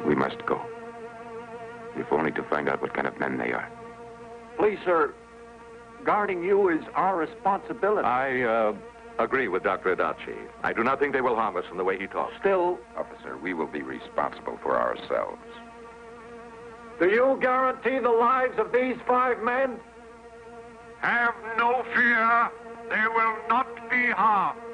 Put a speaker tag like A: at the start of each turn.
A: We must go. If only to find out what kind of men they are.
B: Please, sir, guarding you is our responsibility.
C: I agree with Dr. Adachi. I do not think they will harm us in the way he talks.
B: Still,
A: Officer, we will be responsible for ourselves.
B: do you guarantee the lives of these 5 men?
D: Have no fear. They will not be harmed.